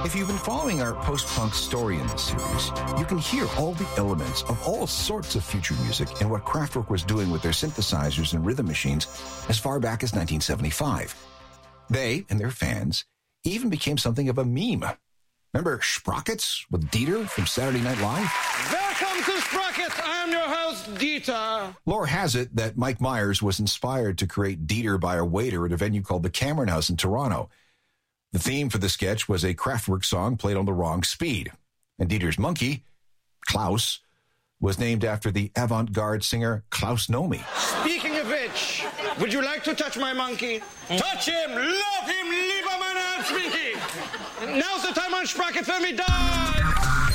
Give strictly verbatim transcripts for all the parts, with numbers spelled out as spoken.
If you've been following our post-punk story in this series, you can hear all the elements of all sorts of future music and what Kraftwerk was doing with their synthesizers and rhythm machines as far back as nineteen seventy-five. They and their fans even became something of a meme. Remember Sprockets with Dieter from Saturday Night Live? Welcome to Sprockets. I am your host, Dieter. Lore has it that Mike Myers was inspired to create Dieter by a waiter at a venue called the Cameron House in Toronto. The theme for the sketch was a Kraftwerk song played on the wrong speed. And Dieter's monkey, Klaus, was named after the avant-garde singer Klaus Nomi. Speaking of which, would you like to touch my monkey? Touch him, love him, lieber mein Herz, Speaky. Now's the time on Sprocket for me, die!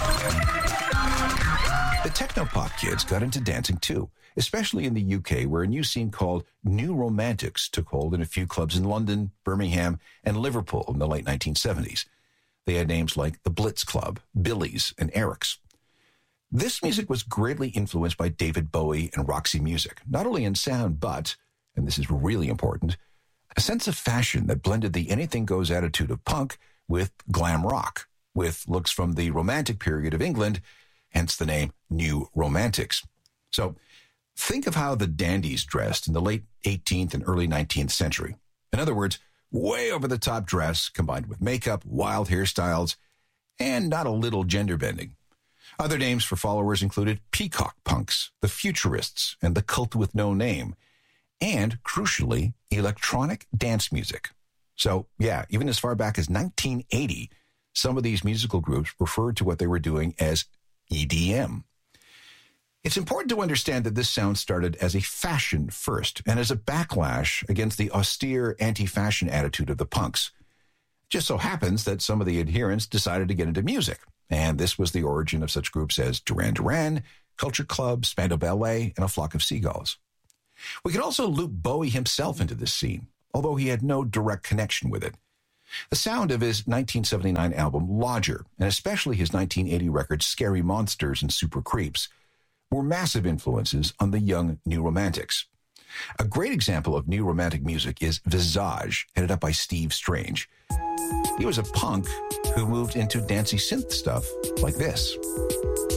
The techno-pop kids got into dancing too, especially in the U K, where a new scene called New Romantics took hold in a few clubs in London, Birmingham, and Liverpool in the late nineteen seventies. They had names like the Blitz Club, Billy's, and Eric's. This music was greatly influenced by David Bowie and Roxy Music, not only in sound, but, and this is really important, a sense of fashion that blended the anything-goes attitude of punk with glam rock, with looks from the Romantic period of England, hence the name New Romantics. So think of how the dandies dressed in the late eighteenth and early nineteenth century. In other words, way over-the-top dress combined with makeup, wild hairstyles, and not a little gender bending. Other names for followers included peacock punks, the futurists, and the cult with no name, and, crucially, electronic dance music. So, yeah, even as far back as nineteen eighty, some of these musical groups referred to what they were doing as E D M. It's important to understand that this sound started as a fashion first and as a backlash against the austere anti-fashion attitude of the punks. It just so happens that some of the adherents decided to get into music, and this was the origin of such groups as Duran Duran, Culture Club, Spandau Ballet, and A Flock of Seagulls. We can also loop Bowie himself into this scene, although he had no direct connection with it. The sound of his nineteen seventy-nine album Lodger, and especially his nineteen eighty record Scary Monsters and Super Creeps, were massive influences on the young New Romantics. A great example of New Romantic music is Visage, headed up by Steve Strange. He was a punk who moved into dancey synth stuff like this.